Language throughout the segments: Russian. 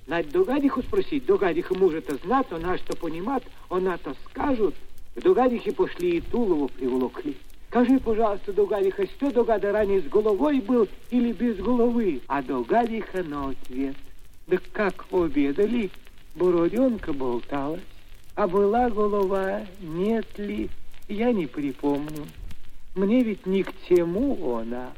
Надо догариху спросить. Догариха мужа-то знат, она что понимает, она-то скажет. К догарихе пошли и Тулову приволокли. Скажи, пожалуйста, догариха, что догада ранее с головой был или без головы? А догариха на ответ. Да как обедали, бороденка болталась, а была голова, нет ли, я не припомню. Мне ведь ни к чему она.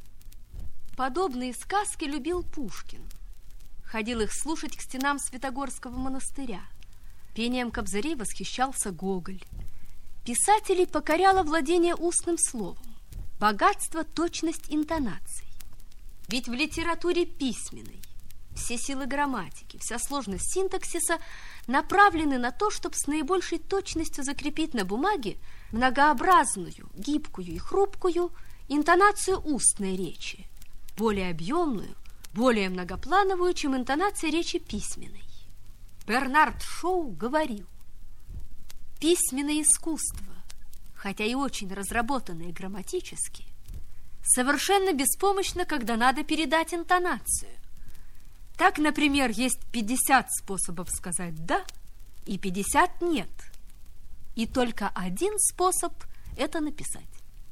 Подобные сказки любил Пушкин. Ходил их слушать к стенам Святогорского монастыря. Пением кобзарей восхищался Гоголь. Писателей покоряло владение устным словом, богатство, точность интонаций. Ведь в литературе письменной все силы грамматики, вся сложность синтаксиса направлены на то, чтобы с наибольшей точностью закрепить на бумаге многообразную, гибкую и хрупкую интонацию устной речи, более объемную, более многоплановую, чем интонация речи письменной. Бернард Шоу говорил: письменное искусство, хотя и очень разработанное грамматически, совершенно беспомощно, когда надо передать интонацию. Так, например, есть 50 способов сказать «да» и 50 «нет». И только один способ – это написать.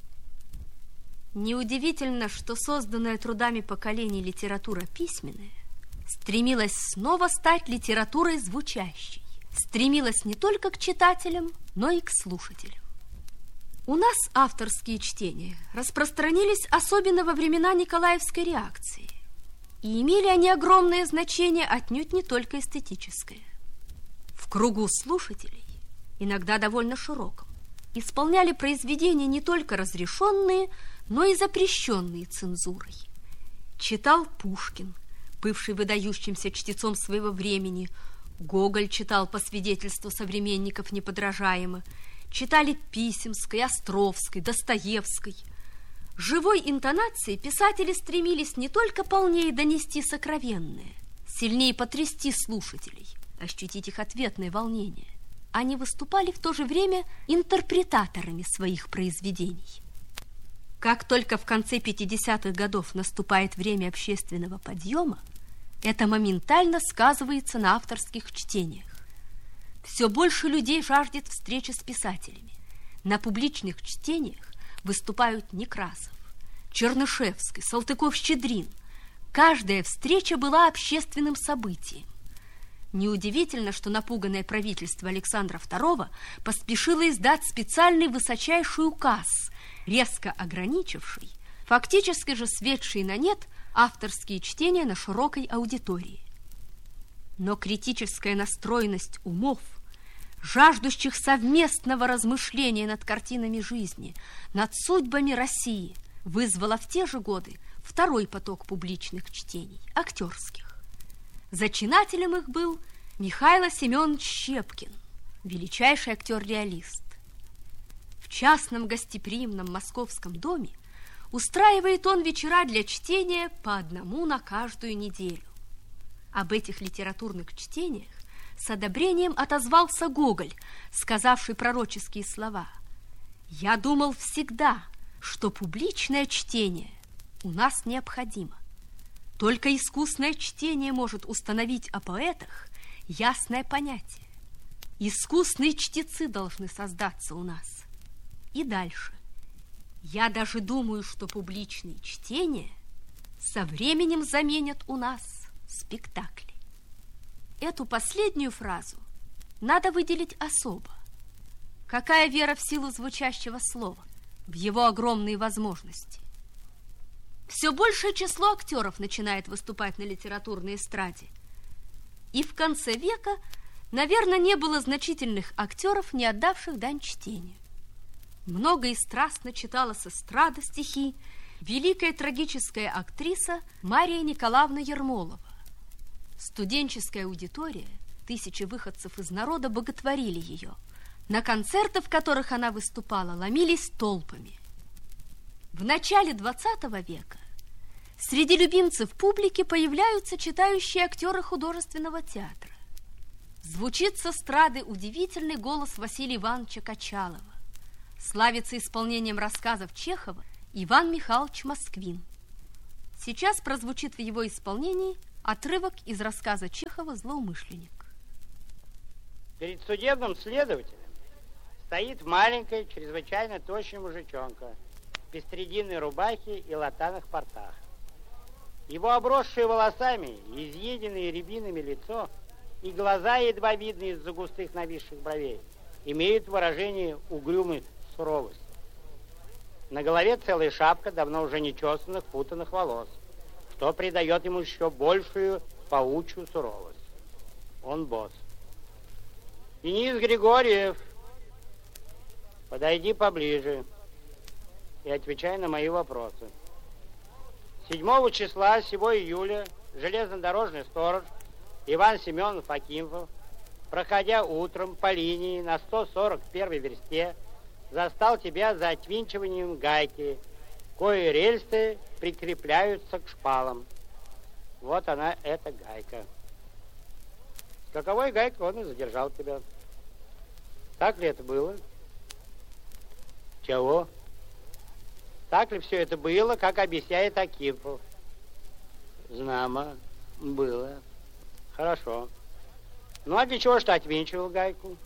Неудивительно, что созданная трудами поколений литература письменная стремилась снова стать литературой звучащей, стремилась не только к читателям, но и к слушателям. У нас авторские чтения распространились особенно во времена Николаевской реакции, и имели они огромное значение отнюдь не только эстетическое. В кругу слушателей, иногда довольно широком, исполняли произведения не только разрешенные, но и запрещенные цензурой. Читал Пушкин, бывший выдающимся чтецом своего времени, Гоголь читал по свидетельству современников неподражаемо, читали Писемской, Островской, Достоевской. Живой интонацией писатели стремились не только полнее донести сокровенное, сильнее потрясти слушателей, ощутить их ответное волнение. Они выступали в то же время интерпретаторами своих произведений. Как только в конце 50-х годов наступает время общественного подъема, это моментально сказывается на авторских чтениях. Все больше людей жаждет встречи с писателями. На публичных чтениях выступают Некрасов, Чернышевский, Салтыков-Щедрин. Каждая встреча была общественным событием. Неудивительно, что напуганное правительство Александра II поспешило издать специальный высочайший указ, резко ограничивший, фактически же сведший на нет авторские чтения на широкой аудитории. Но критическая настроенность умов, жаждущих совместного размышления над картинами жизни, над судьбами России, вызвала в те же годы второй поток публичных чтений, актерских. Зачинателем их был Михаил Семенович Щепкин, величайший актер-реалист. В частном гостеприимном московском доме устраивает он вечера для чтения по одному на каждую неделю. Об этих литературных чтениях с одобрением отозвался Гоголь, сказавший пророческие слова: «Я думал всегда, что публичное чтение у нас необходимо. Только искусное чтение может установить о поэтах ясное понятие. Искусные чтецы должны создаться у нас». И дальше: «Я даже думаю, что публичные чтения со временем заменят у нас спектакли». Эту последнюю фразу надо выделить особо. Какая вера в силу звучащего слова, в его огромные возможности. Все большее число актеров начинает выступать на литературной эстраде. И в конце века, наверное, не было значительных актеров, не отдавших дань чтению. Много и страстно читала с эстрады стихи великая трагическая актриса Мария Николаевна Ермолова. Студенческая аудитория, тысячи выходцев из народа боготворили ее. На концерты, в которых она выступала, ломились толпами. В начале XX века среди любимцев публики появляются читающие актеры художественного театра. Звучит с эстрады удивительный голос Василия Ивановича Качалова. Славится исполнением рассказов Чехова Иван Михайлович Москвин. Сейчас прозвучит в его исполнении Отрывок из рассказа Чехова «Злоумышленник». Перед судебным следователем стоит маленькая, чрезвычайно тощая мужичонка в пестрединной рубахе и латаных портах. Его обросшие волосами, изъеденные рябинами лицо и глаза, едва видные из-за густых нависших бровей, имеют выражение угрюмой суровости. На голове целая шапка давно уже нечесанных, путанных волос, что придает ему еще большую паучью суровость. Он босс. Денис Григорьев, подойди поближе и отвечай на мои вопросы. 7 числа сего июля железнодорожный сторож Иван Семенов Акимов, проходя утром по линии на 141 версте, застал тебя за отвинчиванием гайки, кои рельсы прикрепляются к шпалам. Вот она, эта гайка. С каковой гайкой он и задержал тебя. Так ли это было? Чего? Так ли все это было, как объясняет Акимов? Знамо, было. Хорошо. Ну, а для чего ж ты отвинчивал гайку?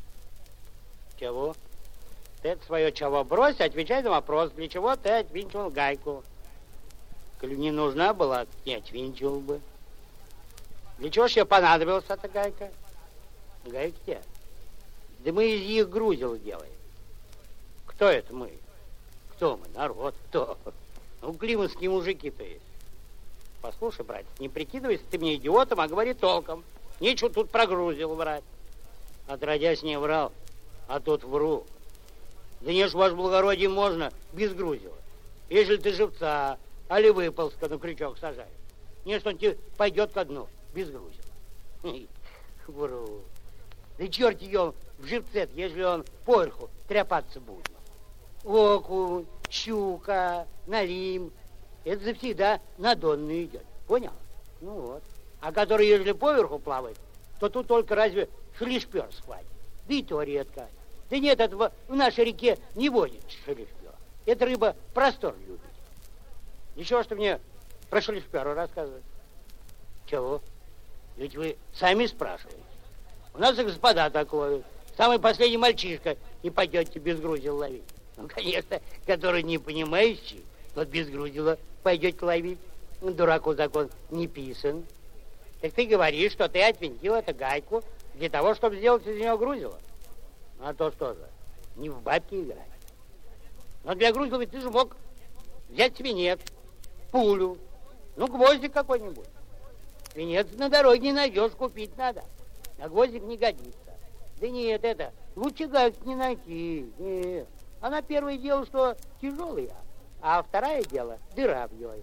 Чего? Ты это свое чего брось, отвечай на вопрос, для чего ты отвинчивал гайку? Коли не нужна была, не отвинчивал бы. Для чего ж тебе понадобилась эта гайка? Гайка где? Да мы из их грузил делаем. Кто это мы? Кто мы? Народ. Кто? Ну, климатские мужики-то есть. Послушай, братец, не прикидывайся ты мне идиотом, а говори толком. Нечего тут про грузил врать. Отродясь не врал, а тут вру. Да не ж, ваше благородие, можно без грузила. Если ты живца, али выползка на крючок сажаешь. Не, что он тебе пойдет ко дну, без грузила. Вру. Да черт ее в живце, если он поверху тряпаться будет. Окунь, щука, налим. Это завсегда на донную идет. Понял? Ну вот. А который, если поверху плавает, то тут только разве шелешпер схватит. Да и то редко. Да нет, этого в нашей реке не водится шелешпер. Эта рыба простор любит. Ничего, что мне про шелешпера рассказывать. Чего? Ведь вы сами спрашиваете. У нас и господа так ловят. Самый последний мальчишка не пойдете без грузила ловить. Ну, конечно, который не понимающий, тот без грузила пойдете ловить. Дураку закон не писан. Так ты говоришь, что ты отвинтил эту гайку для того, чтобы сделать из нее грузило. А то что же, не в бабки играть. Но для грузила ты же мог взять свинец, пулю, ну, гвоздик какой-нибудь. Свинец на дороге не найдешь, купить надо. А гвоздик не годится. Да нет, это, лучше гайку не найти. Нет. Она первое дело, что тяжелая, а второе дело, дыра в ней.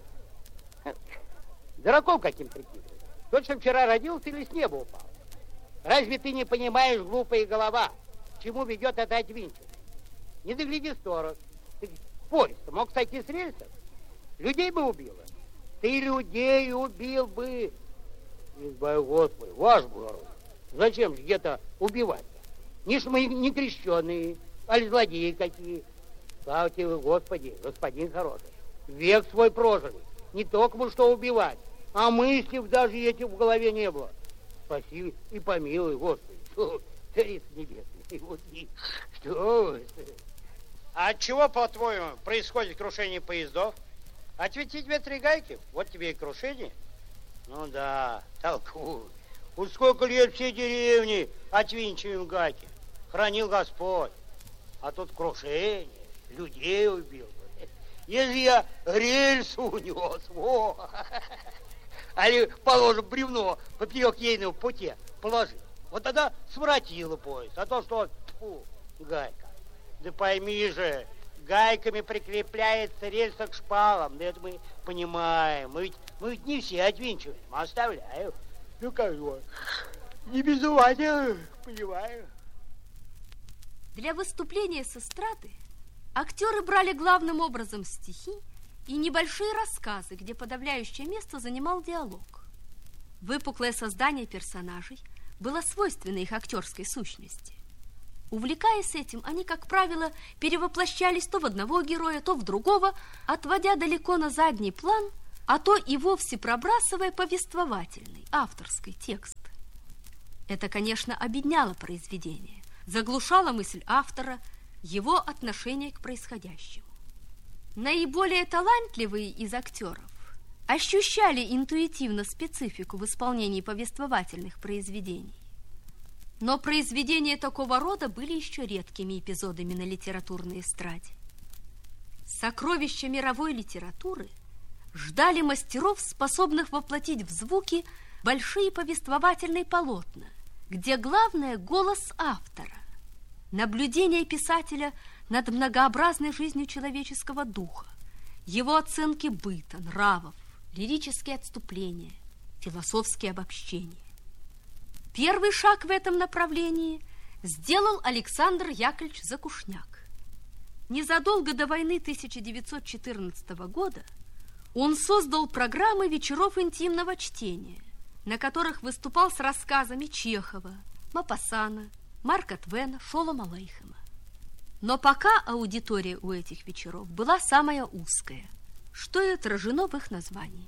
Дураком каким прикидываешь? Тот, что вчера родился или с неба упал? Разве ты не понимаешь, глупая голова, к чему ведет это отвинчивание? Не догляди сторож. Ты поезд мог сойти с рельсов? Людей бы убило. Ты людей убил бы. Избавь Господи, ваш благородие. Зачем же где-то убивать? Не ж мы не крещеные, али злодеи какие. Слава тебе, Господи, господин хороший. Век свой прожили. Не только мы что убивать, а мыслей даже этих в голове не было. Спаси и помилуй, Господи. Царица небесная. Что? А от чего, по-твоему, происходит крушение поездов? Ответить тебе 3 гайки, вот тебе и крушение. Ну да, толкуй. Уж сколько лет все деревни отвинчиваем гайки. Хранил Господь. А тут крушение, людей убил. Если я рельсу унес, во, али, положим, бревно поперек ейного пути положил, вот тогда своротило поезд. А то, что, тьфу, гайка. Да пойми же, гайками прикрепляется рельса к шпалам. Да это мы понимаем. Мы ведь не все отвинчиваем, а оставляем. Ну как же, не без уважения, понимаю. Для выступления с эстрады актеры брали главным образом стихи и небольшие рассказы, где подавляющее место занимал диалог. Выпуклое создание персонажей было свойственно их актерской сущности. Увлекаясь этим, они, как правило, перевоплощались то в одного героя, то в другого, отводя далеко на задний план а то и вовсе пробрасывая повествовательный, авторский текст. Это, конечно, обедняло произведение, заглушало мысль автора, его отношение к происходящему. Наиболее талантливые из актеров ощущали интуитивно специфику в исполнении повествовательных произведений. Но произведения такого рода были еще редкими эпизодами на литературной эстраде. Сокровища мировой литературы ждали мастеров, способных воплотить в звуки большие повествовательные полотна, где главное — голос автора, наблюдение писателя над многообразной жизнью человеческого духа, его оценки быта, нравов, лирические отступления, философские обобщения. Первый шаг в этом направлении сделал Александр Яковлевич Закушняк. Незадолго до войны 1914 года он создал программы вечеров интимного чтения, на которых выступал с рассказами Чехова, Мопассана, Марка Твена, Шолома Алейхема. Но пока аудитория у этих вечеров была самая узкая, что и отражено в их названии.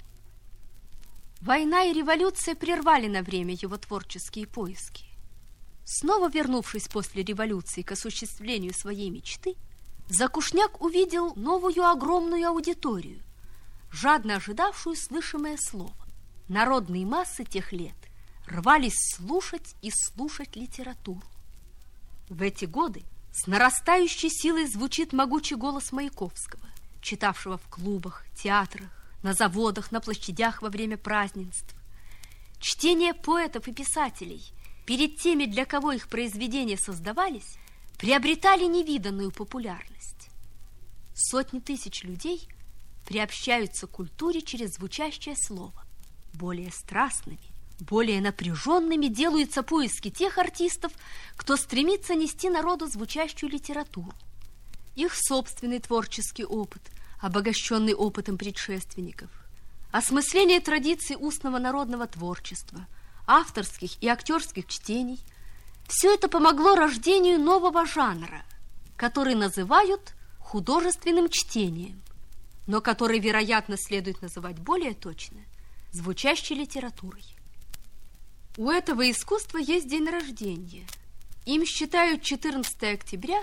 Война и революция прервали на время его творческие поиски. Снова вернувшись после революции к осуществлению своей мечты, Закушняк увидел новую огромную аудиторию, жадно ожидавшую слышимое слово. Народные массы тех лет рвались слушать и слушать литературу. В эти годы с нарастающей силой звучит могучий голос Маяковского, читавшего в клубах, театрах, на заводах, на площадях во время празднеств. Чтение поэтов и писателей перед теми, для кого их произведения создавались, приобретали невиданную популярность. Сотни тысяч людей приобщаются к культуре через звучащее слово. Более страстными, более напряженными делаются поиски тех артистов, кто стремится нести народу звучащую литературу. Их собственный творческий опыт, обогащенный опытом предшественников, осмысление традиций устного народного творчества, авторских и актерских чтений – все это помогло рождению нового жанра, который называют художественным чтением, но который, вероятно, следует называть более точно звучащей литературой. У этого искусства есть день рождения. Им считают 14 октября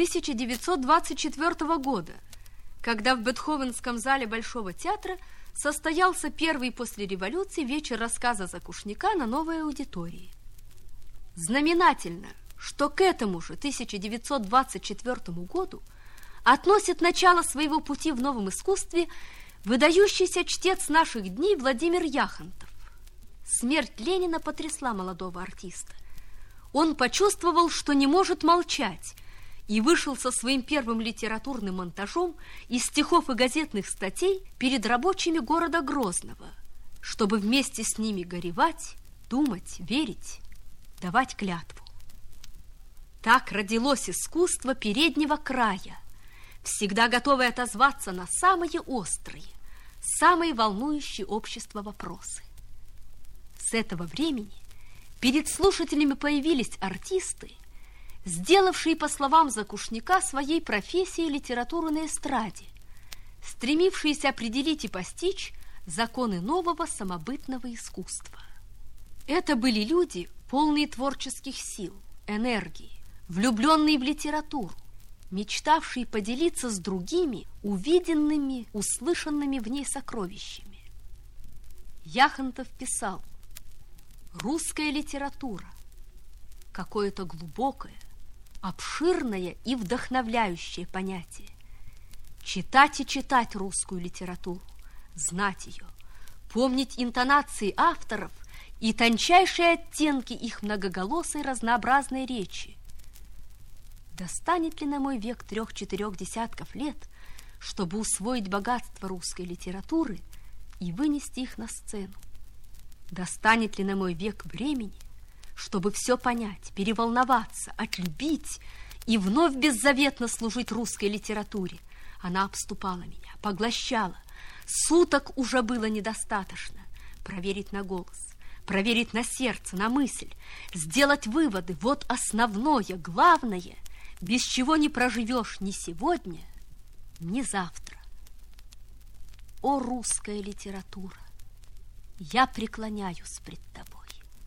1924 года, когда в Бетховенском зале Большого театра состоялся первый после революции вечер рассказа Закушняка на новой аудитории. Знаменательно, что к этому же 1924 году относит начало своего пути в новом искусстве выдающийся чтец наших дней Владимир Яхонтов. Смерть Ленина потрясла молодого артиста. Он почувствовал, что не может молчать, и вышел со своим первым литературным монтажом из стихов и газетных статей перед рабочими города Грозного, чтобы вместе с ними горевать, думать, верить, давать клятву. Так родилось искусство переднего края, всегда готовое отозваться на самые острые, самые волнующие общество вопросы. С этого времени перед слушателями появились артисты, сделавшие, по словам Закушняка, своей профессией литературу на эстраде, стремившиеся определить и постичь законы нового самобытного искусства. Это были люди, полные творческих сил, энергии, влюбленные в литературу, мечтавшие поделиться с другими увиденными, услышанными в ней сокровищами. Яхонтов писал: «Русская литература – какое-то глубокое, обширное и вдохновляющее понятие. Читать и читать русскую литературу, знать ее, помнить интонации авторов и тончайшие оттенки их многоголосой разнообразной речи. Достанет ли на мой век 3-4 десятков лет, чтобы усвоить богатство русской литературы и вынести их на сцену? Достанет ли на мой век времени, чтобы все понять, переволноваться, отлюбить и вновь беззаветно служить русской литературе? Она обступала меня, поглощала. Суток уже было недостаточно. Проверить на голос, проверить на сердце, на мысль, сделать выводы. Вот основное, главное, без чего не проживешь ни сегодня, ни завтра. о русская литература, я преклоняюсь пред тобой.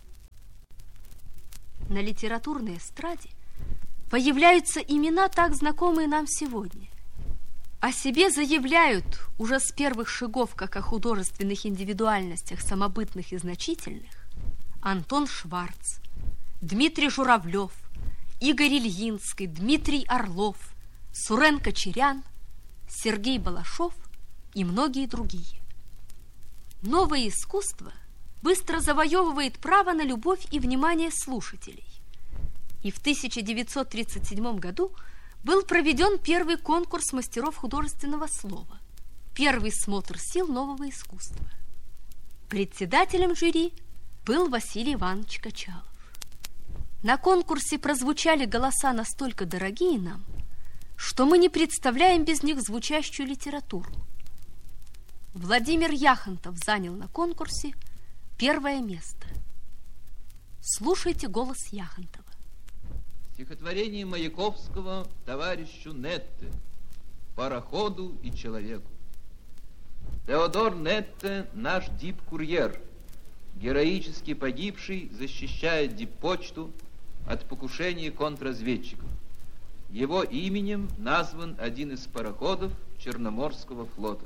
На литературной эстраде появляются имена, так знакомые нам сегодня. О себе заявляют уже с первых шагов, как о художественных индивидуальностях, самобытных и значительных, Антон Шварц, Дмитрий Журавлев, Игорь Ильинский, Дмитрий Орлов, Сурен Кочерян, Сергей Балашов и многие другие. Новое искусство быстро завоевывает право на любовь и внимание слушателей. И в 1937 году был проведен первый конкурс мастеров художественного слова, первый смотр сил нового искусства. Председателем жюри был Василий Иванович Качалов. На конкурсе прозвучали голоса настолько дорогие нам, что мы не представляем без них звучащую литературу. Владимир Яхонтов занял на конкурсе первое место. Слушайте голос Яхонтова. Стихотворение Маяковского товарищу Нетте, пароходу и человеку. Теодор Нетте – наш дипкурьер, героически погибший, защищая диппочту от покушения контрразведчиков. Его именем назван один из пароходов Черноморского флота.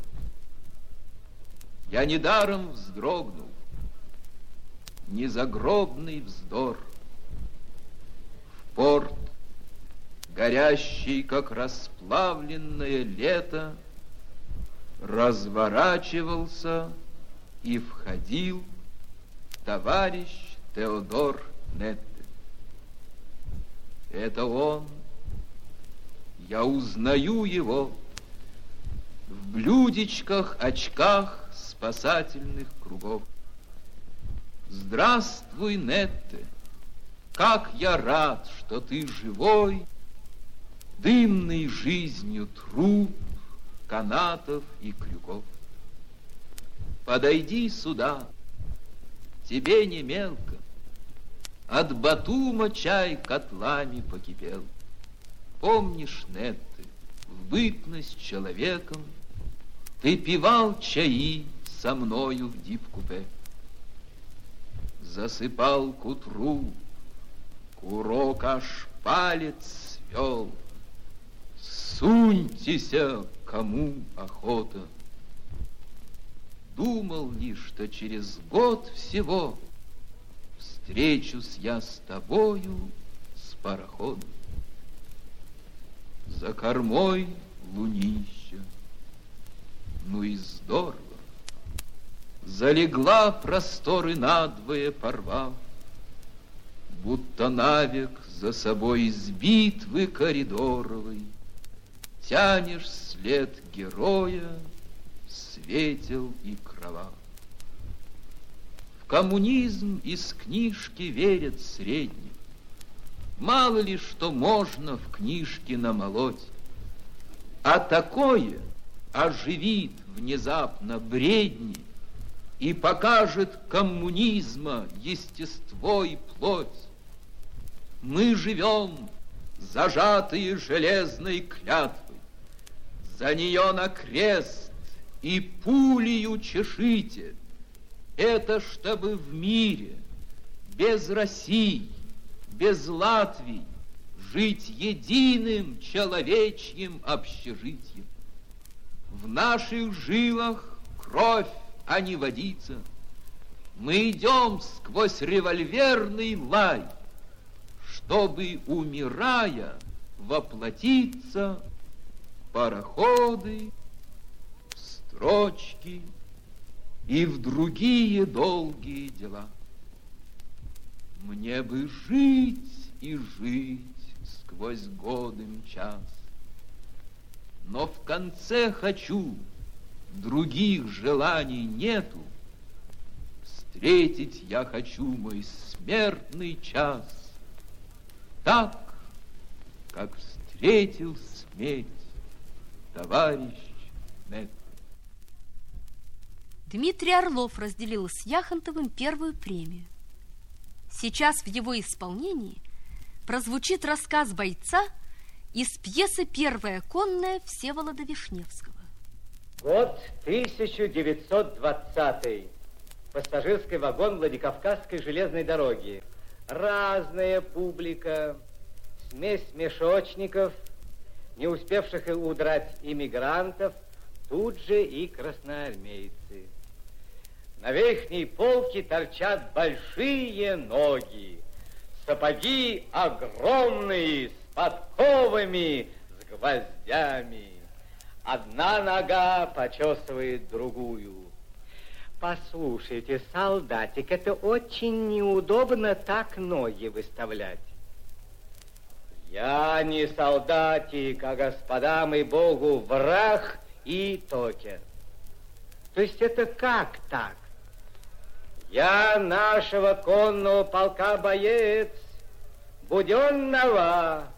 Я недаром вздрогнул, незагробный вздор. В порт, горящий, как расплавленное лето, разворачивался и входил товарищ Теодор Нетте. Это он. Я узнаю его в блюдечках, очках спасательных кругов. Здравствуй, Нетте, как я рад, что ты живой, дымный жизнью труб, канатов и крюков. Подойди сюда, тебе не мелко, от Батума чай котлами покипел. Помнишь, Нетте, в бытность человеком ты пивал чаи со мною в дипкупе. Засыпал к утру, курок аж палец свел. Суньтеся, кому охота. Думал ли, что через год всего встречусь я с тобою с пароходом. За кормой лунища, ну и здорово. Залегла просторы надвое порвав, будто навек за собой из битвы коридоровой тянешь след героя, светел и кровав. В коммунизм из книжки верят средних. Мало ли что можно в книжке намолоть, а такое оживит внезапно бредни и покажет коммунизма естество и плоть. Мы живем, зажатые железной клятвой, за нее на крест и пулею чешите. Это чтобы в мире без России, без Латвии жить единым человечьим общежитием. В наших жилах кровь, а не водица. Мы идем сквозь револьверный лай, чтобы, умирая, воплотиться в пароходы, в строчки и в другие долгие дела. Мне бы жить и жить сквозь годы мчас, но в конце хочу, других желаний нету, встретить я хочу мой смертный час так, как встретил смерть товарищ Нетте. Дмитрий Орлов разделил с Яхонтовым первую премию. Сейчас в его исполнении прозвучит рассказ бойца из пьесы «Первая конная» Всеволода Вишневского. Год 1920. Пассажирский вагон Владикавказской железной дороги. Разная публика, смесь мешочников, не успевших удрать иммигрантов, тут же и красноармейцы. На верхней полке торчат большие ноги, сапоги огромные, с подковами, с гвоздями. Одна нога почесывает другую. Послушайте, солдатик, это очень неудобно так ноги выставлять. Я не солдатик, а господам и Богу враг и токер. То есть это как так? Я нашего конного полка боец, Буденного.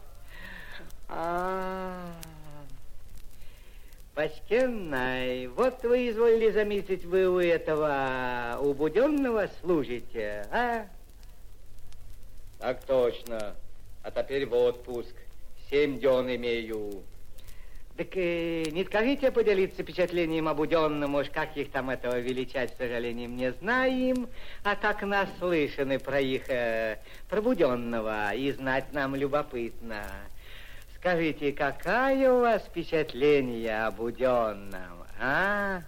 Почтенный, вот вы изволили заметить, вы у этого, у Буденного служите, а? Так точно. А теперь в отпуск. 7 дён имею. Так не скажите поделиться впечатлением о Буденном, уж как их там этого величать, к сожалению, не знаем, а так наслышаны про их, про Буденного, и знать нам любопытно. Скажите, какое у вас впечатление о Буденном, а?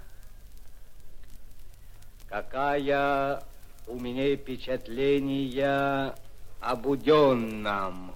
Какая у меня впечатление о Буденном?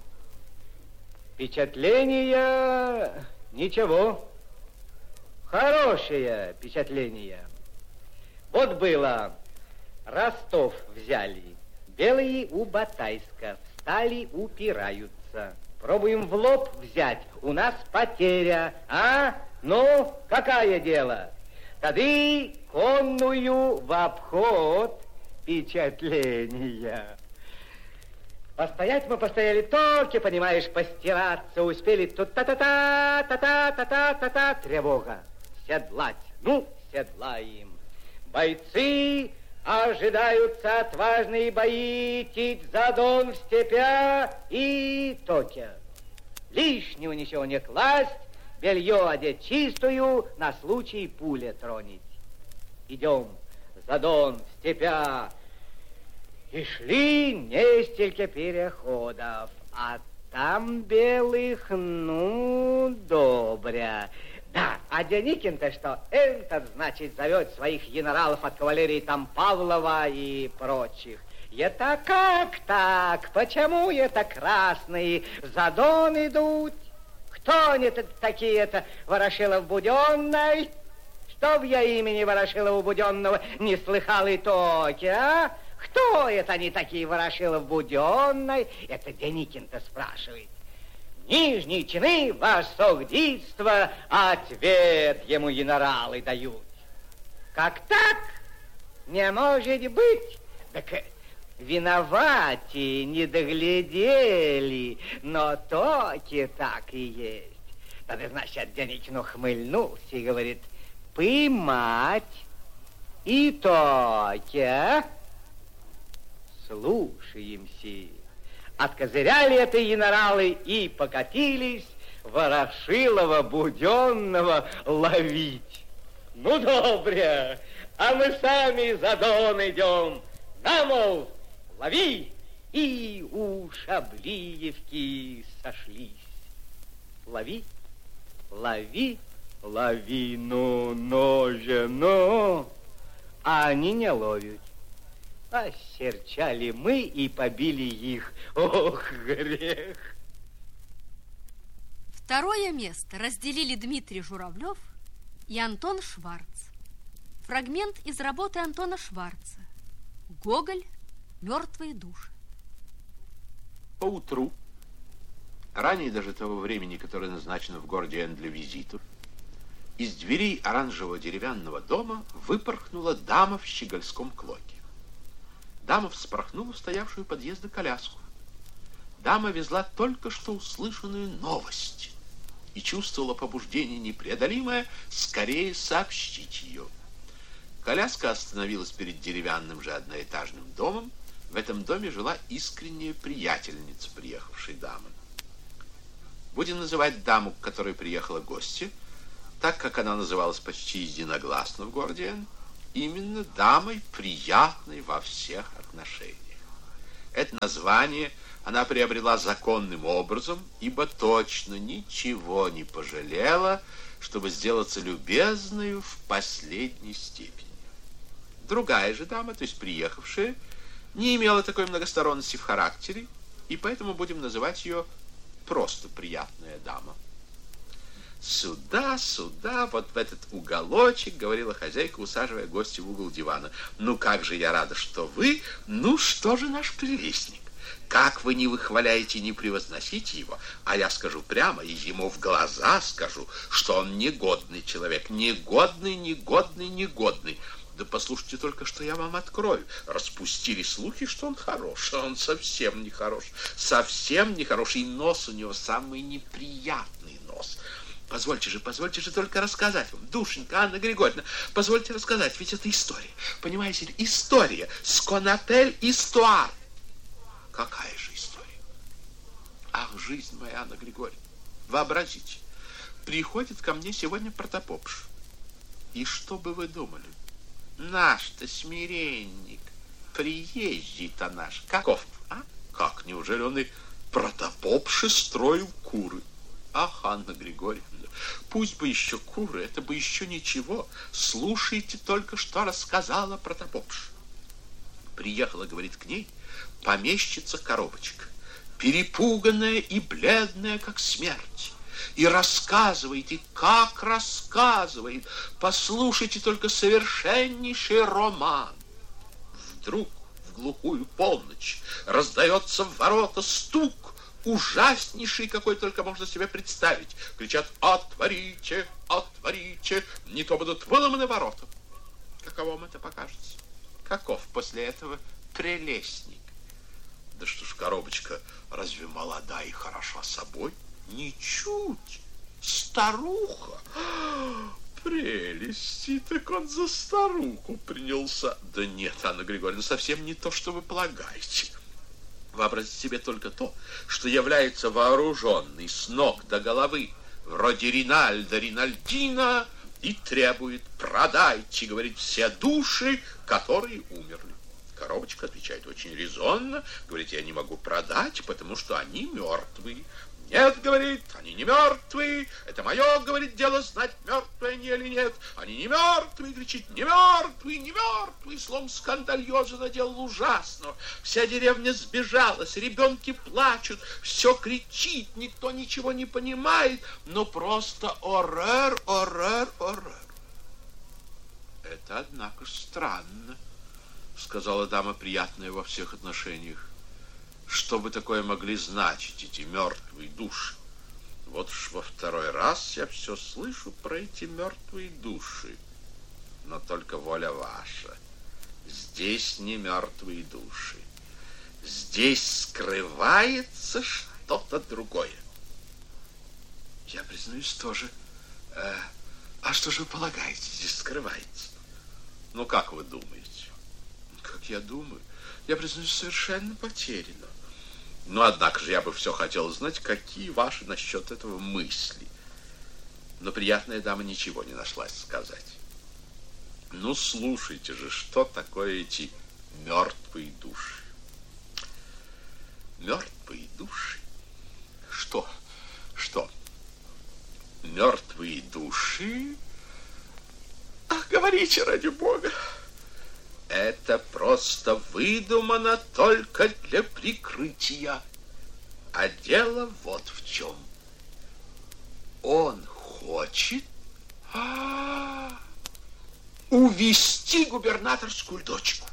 Впечатление ничего. Хорошее впечатление. Вот было. Ростов взяли. Белые у Батайска. Встали, упираются. Пробуем в лоб взять. У нас потеря. А? Ну, какое дело? Тады конную в обход впечатления. Постоять мы постояли только, понимаешь, постираться успели. Тут та-та-та, та-та-та-та-та-та. Тревога. Седлать. Ну, седлаем. Бойцы ожидаются отважные бои, тить за Дон в степя и токе. Лишнего ничего не класть, белье одеть чистую, на случай пуля тронить. Идем за Дон в степя. И шли несколько переходов, а там белых, ну, добря. Да, а Деникин-то что? Этот, значит, зовет своих генералов от кавалерии там Павлова и прочих. Это как так? Почему это красные за Дон идут? Кто они такие-то? Ворошилов-Буденный? Чтоб я имени Ворошилова-Буденного не слыхал и токи, а? Кто это они такие, Ворошилов-Буденный? Это Деникин-то спрашивает. Нижние чины, ваше согдитство, ответ ему генералы дают. Как так? Не может быть. Так виноваты, не доглядели, но токи так и есть. Тогда, значит, Деникин ухмыльнулся и говорит, поймать и токи, а? Слушаемся. Откозыряли это генералы и покатились Ворошилова-Буденного ловить. Ну, добре, а мы сами за Дон идем. На, мол, лови. И у Шаблиевки сошлись. Лови, лови, лови, ну, ноже, ну. А они не ловят. Осерчали мы и побили их. Ох, грех! Второе место разделили Дмитрий Журавлев и Антон Шварц. Фрагмент из работы Антона Шварца. Гоголь. Мертвые души. Поутру, ранее даже того времени, которое назначено в городе Н для визитов, из дверей оранжевого деревянного дома выпорхнула дама в щегольском клоке. Дама вспорхнула в стоявшую у подъезда коляску. Дама везла только что услышанную новость и чувствовала побуждение непреодолимое скорее сообщить ее. Коляска остановилась перед деревянным же одноэтажным домом. В этом доме жила искренняя приятельница приехавшей дамы. Будем называть даму, к которой приехала гостья, так как она называлась почти единогласно в городе Н, именно дамой, приятной во всех отношениях. Это название она приобрела законным образом, ибо точно ничего не пожалела, чтобы сделаться любезною в последней степени. Другая же дама, то есть приехавшая, не имела такой многосторонности в характере, и поэтому будем называть ее просто приятная дама. «Сюда, сюда, вот в этот уголочек», — говорила хозяйка, усаживая гостя в угол дивана. «Ну, как же я рада, что вы... Ну, что же наш прелестник? Как вы не выхваляете, не превозносите его? А я скажу прямо, и ему в глаза скажу, что он негодный человек. Негодный, негодный, негодный. Да послушайте только, что я вам открою. Распустили слухи, что он хорош, а он совсем не хорош. Совсем не хорош, и нос у него самый неприятный нос». Позвольте же только рассказать вам, душенька Анна Григорьевна, позвольте рассказать, ведь это история, понимаете ли, история, сконапель истуар. Какая же история? Ах, жизнь моя, Анна Григорьевна, вообразите, приходит ко мне сегодня протопопш. И что бы вы думали? Наш-то смиренник, приезжий-то наш, каков, а? Как, неужели он и протопопши строил куры? Ах, Анна Григорьевна, пусть бы еще куры, это бы еще ничего. Слушайте только, что рассказала протопопша. Приехала, говорит, к ней помещица Коробочка, перепуганная и бледная, как смерть. И рассказывает, и как рассказывает. Послушайте только, совершеннейший роман. Вдруг в глухую полночь раздается в ворота стук, ужаснейший, какой только можно себе представить. Кричат: «Отворите, отворите, не то будут выломаны ворота». Каково вам это покажется? Каков после этого прелестник? Да что ж, Коробочка, разве молода и хороша собой? Ничуть. Старуха. Прелести, так он за старуху принялся. Да нет, Анна Григорьевна, совсем не то, что вы полагаете. Вообразите себе только то, что является вооруженный с ног до головы, вроде Ринальда Ринальдина, и требует: «Продайте, говорит, все души, которые умерли». Коробочка отвечает очень резонно, говорит: «Я не могу продать, потому что они мертвые». «Нет, — говорит, — они не мертвые. Это мое, — говорит, — дело знать, мертвые они или нет. Они не мертвые, — кричит, — не мертвые, не мертвые». Словом, скандальоза наделал ужасно. Вся деревня сбежалась, ребенки плачут, все кричит, никто ничего не понимает, но просто орер, орер, орер. «Это, однако, странно», — сказала дама, приятная во всех отношениях. «Что бы такое могли значить эти мертвые души? Вот уж во второй раз я все слышу про эти мертвые души. Но только воля ваша. Здесь не мертвые души. Здесь скрывается что-то другое». «Я признаюсь тоже. А что же вы полагаете, здесь скрывается?» «Ну, как вы думаете?» «Как я думаю? Я, признаюсь, совершенно потеряна. Но, однако же, я бы все хотел знать, какие ваши насчет этого мысли». Но приятная дама ничего не нашлась сказать. «Ну, слушайте же, что такое эти мертвые души?» «Мертвые души? Что? Что? Мертвые души? Ах, говорите, ради бога!» «Это просто выдумано только для прикрытия. А дело вот в чем. Он хочет увести губернаторскую дочку».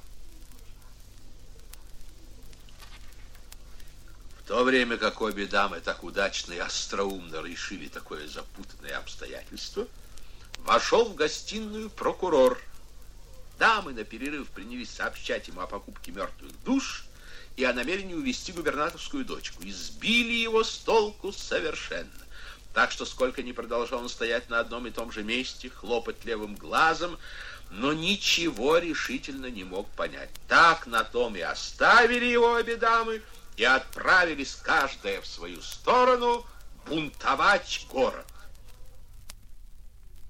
В то время как обе дамы так удачно и остроумно решили такое запутанное обстоятельство, вошел в гостиную прокурор. Дамы на перерыв принялись сообщать ему о покупке мертвых душ и о намерении увести губернаторскую дочку, и сбили его с толку совершенно. Так что сколько ни продолжал он стоять на одном и том же месте, хлопать левым глазом, но ничего решительно не мог понять. Так на том и оставили его обе дамы и отправились каждая в свою сторону бунтовать город.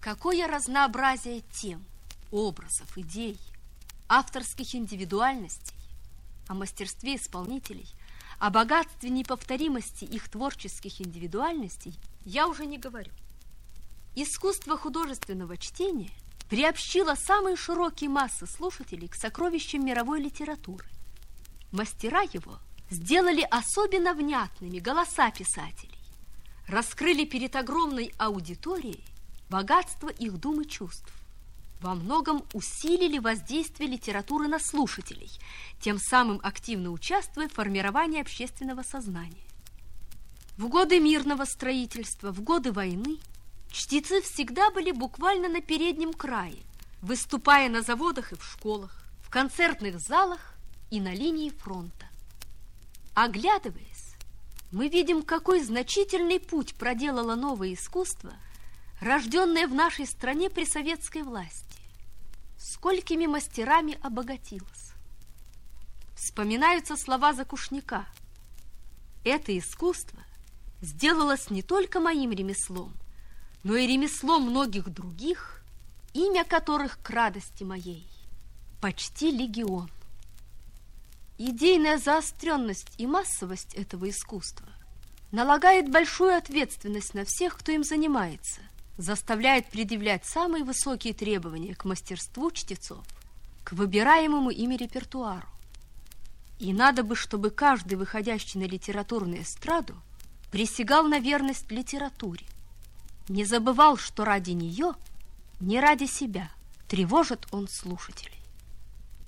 Какое разнообразие тем, образов, идей, авторских индивидуальностей, о мастерстве исполнителей, о богатстве неповторимости их творческих индивидуальностей я уже не говорю. Искусство художественного чтения приобщило самые широкие массы слушателей к сокровищам мировой литературы. Мастера его сделали особенно внятными голоса писателей, раскрыли перед огромной аудиторией богатство их дум и чувств, во многом усилили воздействие литературы на слушателей, тем самым активно участвуя в формировании общественного сознания. В годы мирного строительства, в годы войны чтецы всегда были буквально на переднем крае, выступая на заводах и в школах, в концертных залах и на линии фронта. Оглядываясь, мы видим, какой значительный путь проделало новое искусство, рожденное в нашей стране при советской власти. Сколькими мастерами обогатилось. Вспоминаются слова Закушняка. Это искусство сделалось не только моим ремеслом, но и ремеслом многих других, имя которых к радости моей почти легион. Идейная заостренность и массовость этого искусства налагает большую ответственность на всех, кто им занимается, заставляет предъявлять самые высокие требования к мастерству чтецов, к выбираемому ими репертуару. И надо бы, чтобы каждый, выходящий на литературную эстраду, присягал на верность литературе, не забывал, что ради нее, не ради себя, тревожит он слушателей.